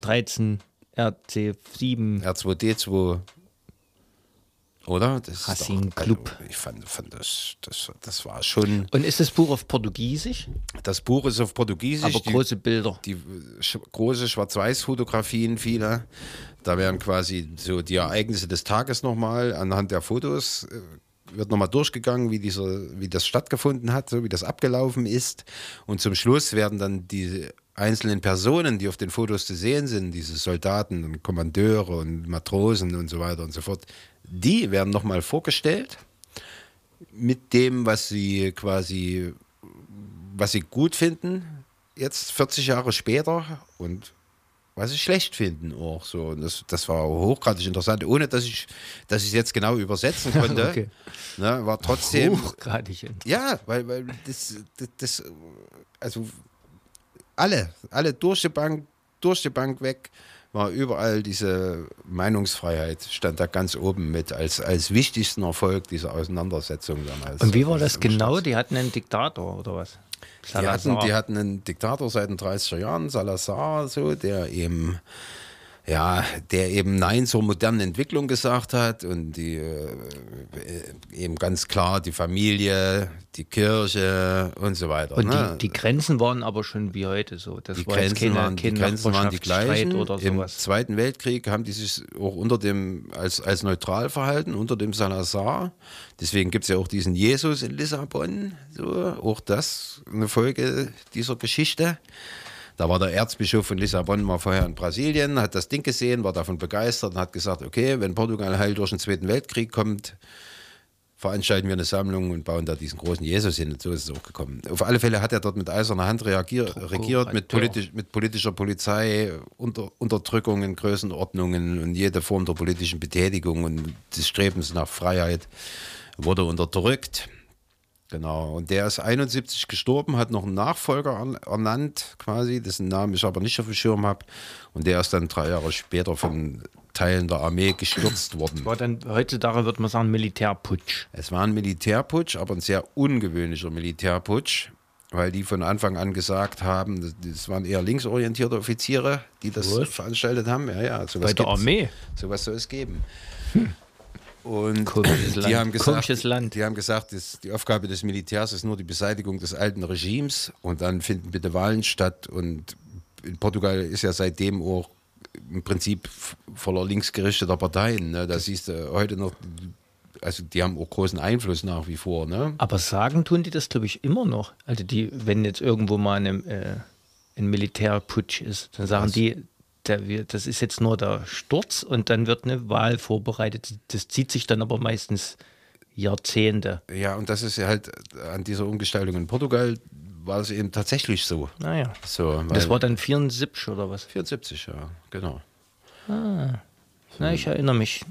13, RC7. R2D2. Oder? Das Racing ist doch, Club. Also ich fand das war schon. Und ist das Buch auf Portugiesisch? Das Buch ist auf Portugiesisch. Aber große Bilder. Die große Schwarz-Weiß-Fotografien, viele. Da werden quasi so die Ereignisse des Tages nochmal anhand der Fotos wird nochmal durchgegangen, wie das stattgefunden hat, so wie das abgelaufen ist. Und zum Schluss werden dann die einzelnen Personen, die auf den Fotos zu sehen sind, diese Soldaten und Kommandeure und Matrosen und so weiter und so fort, die werden nochmal vorgestellt mit dem, was sie gut finden, jetzt 40 Jahre später und was sie schlecht finden auch so. Und das war hochgradig interessant, ohne dass ich es jetzt genau übersetzen konnte. Okay. Ne, war trotzdem. Hochgradig interessant. Ja, weil das also alle durch die Bank weg, war überall diese Meinungsfreiheit, stand da ganz oben mit als wichtigsten Erfolg dieser Auseinandersetzung damals. Und wie war das genau? Die hatten einen Diktator oder was? Die hatten einen Diktator seit den 30er Jahren, Salazar, so, der eben Nein zur modernen Entwicklung gesagt hat und die eben ganz klar die Familie, die Kirche und so weiter. Und ne? die Grenzen waren aber schon wie heute so. Das Die war jetzt Grenzen waren die Nachbarschaftsstreit gleichen. oder Im sowas. Zweiten Weltkrieg haben die sich auch als neutral verhalten, unter dem Salazar. Deswegen gibt es ja auch diesen Jesus in Lissabon. So, auch das eine Folge dieser Geschichte. Da war der Erzbischof von Lissabon mal vorher in Brasilien, hat das Ding gesehen, war davon begeistert und hat gesagt, okay, wenn Portugal heil durch den Zweiten Weltkrieg kommt, veranstalten wir eine Sammlung und bauen da diesen großen Jesus hin. Und so ist es auch gekommen. Auf alle Fälle hat er dort mit eiserner Hand regiert, mit politischer Polizei, Unterdrückungen, Größenordnungen und jede Form der politischen Betätigung und des Strebens nach Freiheit wurde unterdrückt. Genau, und der ist 71 gestorben, hat noch einen Nachfolger ernannt, quasi, dessen Namen ich aber nicht auf dem Schirm habe. Und der ist dann 3 Jahre später von Teilen der Armee gestürzt worden. War dann, heutzutage würde man sagen, Militärputsch. Es war ein Militärputsch, aber ein sehr ungewöhnlicher Militärputsch, weil die von Anfang an gesagt haben, das waren eher linksorientierte Offiziere, die das veranstaltet haben. Ja, sowas Bei der Armee? Sowas soll es geben. Und Komisches die haben Land. die Aufgabe des Militärs ist nur die Beseitigung des alten Regimes und dann finden bitte Wahlen statt. Und in Portugal ist ja seitdem auch im Prinzip voller linksgerichteter Parteien. Ne? Da siehst du heute noch, also die haben auch großen Einfluss nach wie vor. Ne? Aber sagen tun die das, glaube ich, immer noch. Also wenn jetzt irgendwo mal ein Militärputsch ist, dann sagen die, das ist jetzt nur der Sturz und dann wird eine Wahl vorbereitet. Das zieht sich dann aber meistens Jahrzehnte. Ja, und das ist ja halt an dieser Umgestaltung in Portugal war es eben tatsächlich so. Naja. So, Das war dann 74 oder was? 74, ja, genau. Na, ich erinnere mich.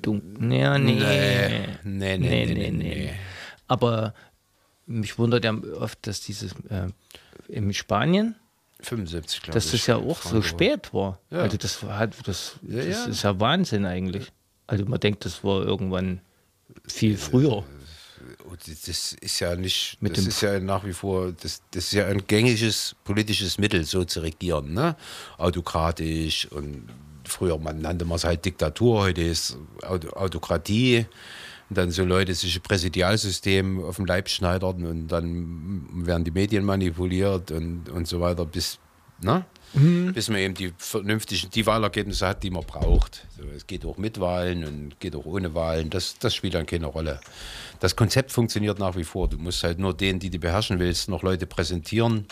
Nee. Aber mich wundert ja oft, dass dieses in Spanien 75, glaube ich. Dass das ja auch so spät war. Ja. Also das ist ja Wahnsinn eigentlich. Also man denkt, das war irgendwann viel früher. Das ist ja nicht, das ist ja nach wie vor, das ist ja ein gängiges politisches Mittel, so zu regieren, ne? Autokratisch und früher nannte man es halt Diktatur, heute ist Autokratie. Und dann so Leute sich ein Präsidialsystem auf dem Leib schneidern und dann werden die Medien manipuliert und so weiter, bis man eben die Wahlergebnisse hat, die man braucht. So, es geht auch mit Wahlen und geht auch ohne Wahlen, das spielt dann keine Rolle. Das Konzept funktioniert nach wie vor. Du musst halt nur denen, die du beherrschen willst, noch Leute präsentieren,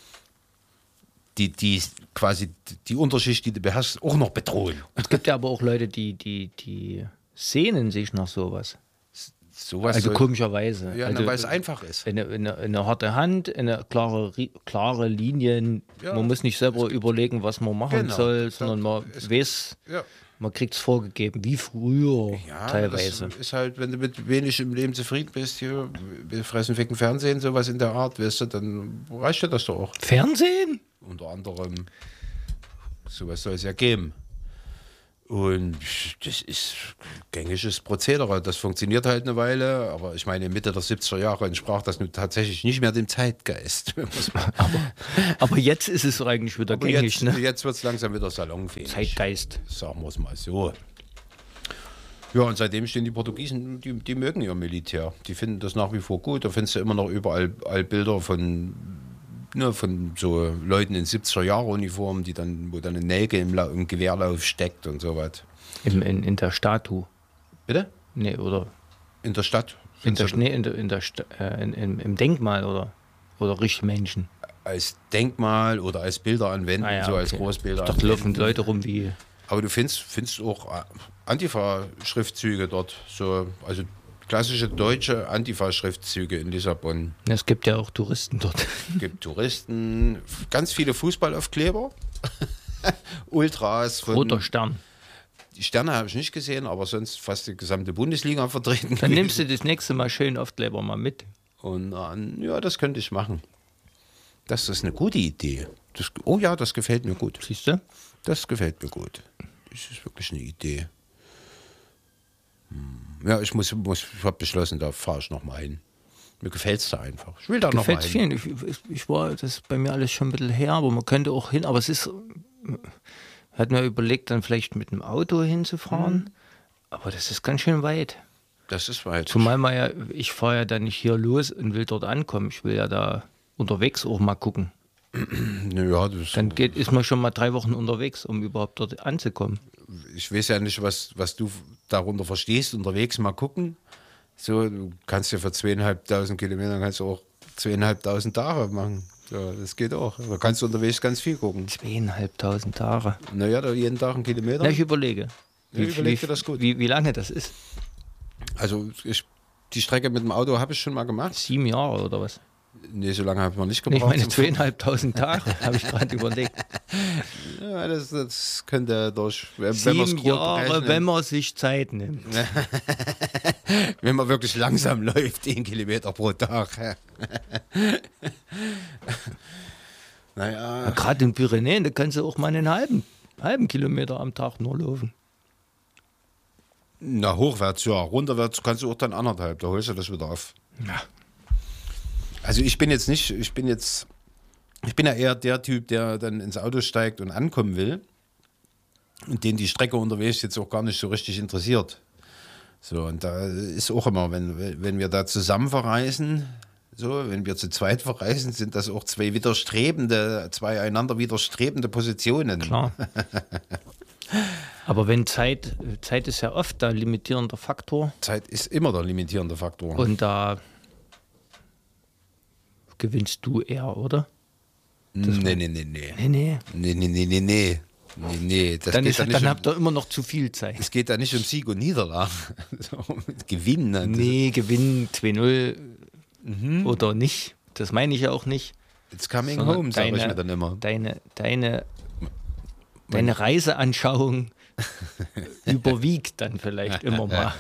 die quasi die Unterschicht, die du beherrschst, auch noch bedrohen. Es gibt ja aber auch Leute, die sehnen sich nach sowas. Also komischerweise. Ja, also, weil es einfach ist. Eine harte Hand, eine klare Linien. Ja. Man muss nicht selber überlegen, was man machen soll, sondern man weiß, man kriegt es vorgegeben, wie früher teilweise. Das ist halt, wenn du mit wenig im Leben zufrieden bist, hier, wir fressen, ficken, Fernsehen, sowas in der Art, weißt du, dann reicht dir das doch auch. Fernsehen? Unter anderem, sowas soll es ja geben. Und das ist gängiges Prozedere. Das funktioniert halt eine Weile, aber ich meine, Mitte der 70er Jahre entsprach das nun tatsächlich nicht mehr dem Zeitgeist. Aber jetzt ist es eigentlich wieder Aber gängig, ne? jetzt wird es langsam wieder salonfähig. Zeitgeist. Sagen wir es mal so. Ja, und seitdem stehen die Portugiesen, die mögen ihr Militär. Die finden das nach wie vor gut. Da findest du immer noch überall Bilder von so Leuten in 70er-Jahre-Uniformen, wo dann eine Nelke im Gewehrlauf steckt und sowas. In der Statue. Bitte? Nee, oder In der Stadt? im Denkmal oder richtig Menschen. Als Denkmal oder als Bilder an Wänden, so als Großbilder. Dort laufen Leute rum wie. Aber du findest auch Antifa-Schriftzüge dort, so, also klassische deutsche Antifa-Schriftzüge in Lissabon. Es gibt ja auch Touristen dort. Es gibt Touristen, ganz viele Fußballaufkleber, Ultras. Roter Stern. Die Sterne habe ich nicht gesehen, aber sonst fast die gesamte Bundesliga vertreten. Dann nimmst du das nächste Mal schön Aufkleber mal mit. Und ja, das könnte ich machen. Das ist eine gute Idee. Oh ja, das gefällt mir gut. Siehst du? Das gefällt mir gut. Das ist wirklich eine Idee. Ja, ich habe beschlossen, da fahre ich nochmal hin. Mir gefällt es da einfach. Ich will da nochmal hin. Vielen. Ich war, das ist bei mir alles schon ein bisschen her, aber man könnte auch hin, aber es ist, hat mir überlegt, dann vielleicht mit dem Auto hinzufahren, aber das ist ganz schön weit. Das ist weit. Zumal ich fahre ja dann nicht hier los und will dort ankommen. Ich will ja da unterwegs auch mal gucken. Ja, Dann ist man schon mal 3 Wochen unterwegs, um überhaupt dort anzukommen. Ich weiß ja nicht, was du darunter verstehst, unterwegs mal gucken. So, du kannst ja für 2.500 Kilometer kannst du auch 2.500 Tage machen. Ja, das geht auch. Da kannst du unterwegs ganz viel gucken. 2.500 Tage. Naja, da jeden Tag einen Kilometer. Na, ich überlege. Ja, überleg dir das gut. Wie lange das ist? Also die Strecke mit dem Auto habe ich schon mal gemacht. 7 Jahre oder was? Nee, so lange habe ich noch nicht Ich gebraucht. meine 2.500 Tage, habe ich gerade überlegt. Ja, das könnte durch, wenn 7 Jahre, wenn man sich Zeit nimmt. Wenn man wirklich langsam läuft, 1 Kilometer pro Tag. Naja. Gerade in Pyrenäen, da kannst du auch mal einen halben Kilometer am Tag nur laufen. Na, hochwärts, ja. Runterwärts kannst du auch dann 1,5. Da holst du das wieder auf. Ja. Also ich bin ja eher der Typ, der dann ins Auto steigt und ankommen will und den die Strecke unterwegs jetzt auch gar nicht so richtig interessiert. So, und da ist auch immer, wenn wir da zusammen verreisen, so, wenn wir zu zweit verreisen, sind das auch zwei einander widerstrebende Positionen. Klar. Aber wenn Zeit ist ja oft der limitierende Faktor. Zeit ist immer der limitierende Faktor. Und da gewinnst du eher, oder? Nee. Dann habt ihr immer noch zu viel Zeit. Es geht da nicht um Sieg und Niederlage. Gewinnen. Nee, gewinnen 2-0 oder nicht. Das meine ich ja auch nicht. It's coming home, sage ich mir dann immer. Deine Reiseanschauung überwiegt dann vielleicht immer mal.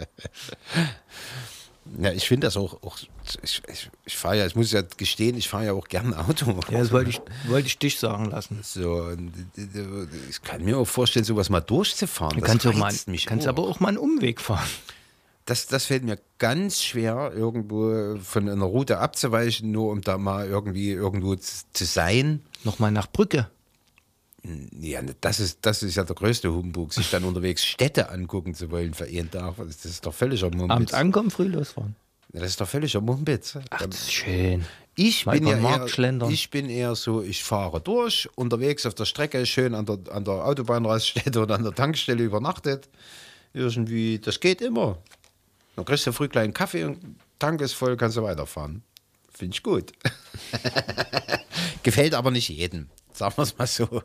Ja, ich finde das auch ich fahre ja, ich muss ja gestehen, ich fahre ja auch gerne Auto. Ja, das wollte ich dich sagen lassen. So, ich kann mir auch vorstellen, sowas mal durchzufahren. Du kannst aber auch mal einen Umweg fahren. Das fällt mir ganz schwer, irgendwo von einer Route abzuweichen, nur um da mal irgendwo zu sein. Nochmal nach Brügge. Ja, das ist ja der größte Humbug, sich dann unterwegs Städte angucken zu wollen für einen Tag. Das ist doch völliger Mumpitz. Abends ankommen, früh losfahren. Das ist doch völliger Mumpitz. Ach, das ist schön. Ich bin eher so, ich fahre durch, unterwegs auf der Strecke, schön an der Autobahnraststätte oder an der Tankstelle übernachtet. Irgendwie, das geht immer. Dann kriegst du früh einen kleinen Kaffee und Tank ist voll, kannst du weiterfahren. Finde ich gut. Gefällt aber nicht jedem. Sagen wir es mal so.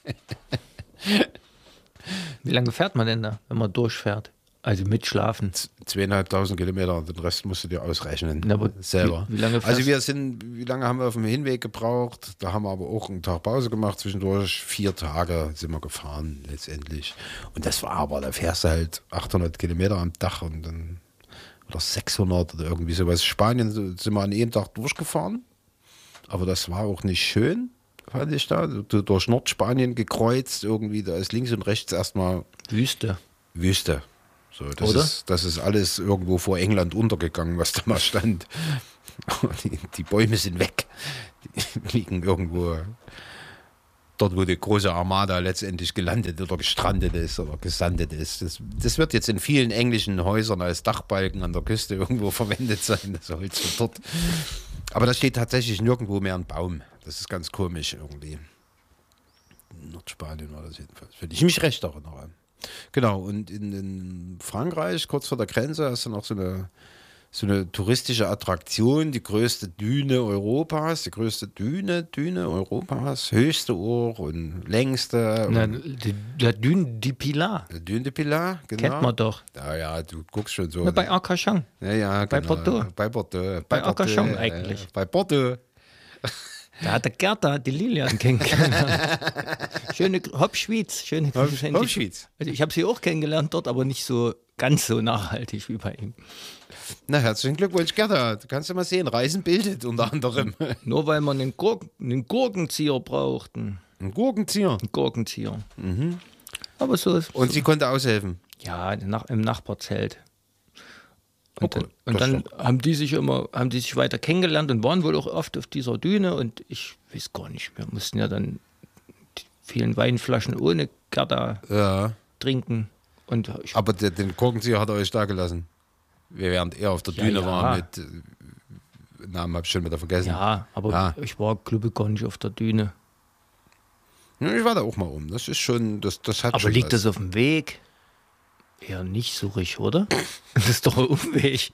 Wie lange fährt man denn da, wenn man durchfährt? Also mit Schlafen? 2.500 Kilometer, den Rest musst du dir ausrechnen. Na, aber selber. Wie lange also wie lange haben wir auf dem Hinweg gebraucht? Da haben wir aber auch einen Tag Pause gemacht zwischendurch. 4 Tage sind wir gefahren letztendlich. Und das war aber, da fährst du halt 800 Kilometer am Tag und dann, oder 600 oder irgendwie sowas. Spanien sind wir an einem Tag durchgefahren. Aber das war auch nicht schön. fand ich da. Durch Nordspanien gekreuzt, irgendwie, da ist links und rechts erstmal Wüste. Wüste. So, Oder? Das ist alles irgendwo vor England untergegangen, was da mal stand. Die Bäume sind weg. Die liegen irgendwo dort, wo die große Armada letztendlich gelandet oder gestrandet ist oder gesandet ist. Das wird jetzt in vielen englischen Häusern als Dachbalken an der Küste irgendwo verwendet sein, das Holz von dort. Aber da steht tatsächlich nirgendwo mehr ein Baum. Das ist ganz komisch irgendwie. In Nordspanien war das jedenfalls. Wenn ich mich recht erinnere. Genau, und in Frankreich, kurz vor der Grenze, hast du noch so eine touristische Attraktion, die größte Düne Europas, höchste Ohr und längste. Na, die Dune du Pilat. Dune de Pilat, genau. Kennt man doch. Ja, du guckst schon so. Na, bei Arcachon. Ja, bei genau. Bordeaux. Bei Bordeaux. Bei Arcachon eigentlich. Bei Bordeaux. Da hat der Gerda die Lilian kennengelernt. Schöne Hopschwitz. Hopschwitz. Also ich habe sie auch kennengelernt dort, aber nicht so ganz so nachhaltig wie bei ihm. Na, herzlichen Glückwunsch, Gerda. Du kannst ja mal sehen, Reisen bildet unter anderem. Nur weil man einen Gurkenzieher brauchten. Ein Gurkenzieher. Ein Gurkenzieher. Aber so ist Und sie konnte aushelfen. ja, im Nachbarzelt. Und Okay, dann haben die sich weiter kennengelernt und waren wohl auch oft auf dieser Düne und ich weiß gar nicht, wir mussten ja dann die vielen Weinflaschen ohne Gerda trinken. Und Aber den Korkenzieher hat er euch da gelassen. Während er auf der Düne war mit Namen habe ich schon wieder vergessen. ja, aber ich war glaube gar nicht auf der Düne. Ja, ich war da auch mal Das ist schon, das hat Aber schon liegt was. das auf dem Weg? Eher nicht so richtig, oder? Das ist doch ein Umweg.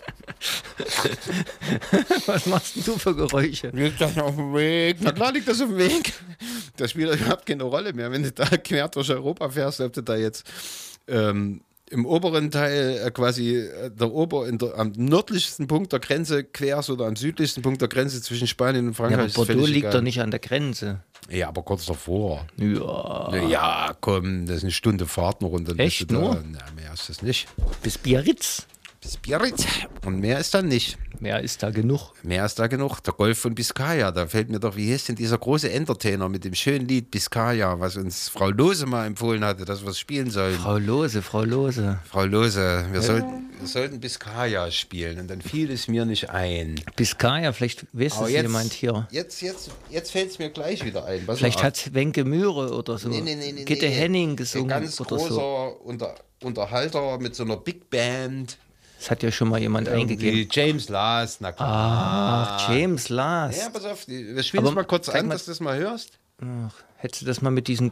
Was machst denn du für Geräusche? Liegt das auf dem Weg? Na klar liegt das auf dem Weg. Das spielt überhaupt keine Rolle mehr, wenn du da quer durch Europa fährst, ob du da jetzt im oberen Teil quasi am nördlichsten Punkt der Grenze querst oder am südlichsten Punkt der Grenze zwischen Spanien und Ja, Frankreich. aber ist Bordeaux völlig liegt egal. doch nicht an der Grenze. Ja, aber kurz davor. Ja. Ja, komm, das ist eine Stunde Fahrt noch und dann Echt, bist du da. nur? Na, mehr ist das nicht. Bis Biarritz. Bis Biarritz. Und mehr ist dann nicht. Mehr ist da genug. Mehr ist da genug. Der Golf von Biscaya, da fällt mir doch, wie hieß denn dieser große Entertainer mit dem schönen Lied Biscaya, was uns Frau Lose mal empfohlen hatte, dass wir es spielen sollen. Frau Lose. Frau Lose, wir sollten Biscaya spielen und dann fiel es mir nicht ein. Biscaya, vielleicht weiß Aber es jemand hier. Jetzt fällt es mir gleich wieder ein. Pass Vielleicht mal auf. hat Wenke Mühre oder so. Nee. Gitte Henning Ein gesungen ganz oder großer so. Unterhalter mit so einer Big Band. Das hat ja schon mal jemand eingegeben. Wie James Last, na klar. Ach, James Last. Ja, pass auf, wir spielen Aber es mal kurz zeig an, mal- dass du das mal hörst. Ach, hättest du das mal mit den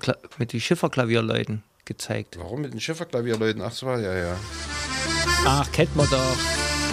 Schifferklavierleuten gezeigt? Warum mit den Schifferklavierleuten? Ach so, ja. Ach, kennt man doch.